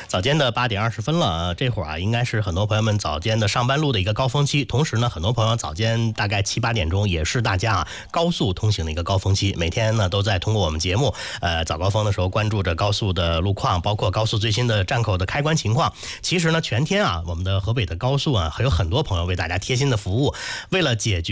早间的8点20分了，这会儿啊，应该是很多朋友们早间的上班路的一个高峰期。同时呢，很多朋友早间大概7、8点钟也是大家高速通行的一个高峰期。每天呢都在通过我们节目，早高峰的时候关注着高速的路况，包括高速最新的站口的开关情况。其实呢，全天啊，我们的河北的高速啊，还有很多朋友为大家贴心的服务，为了解决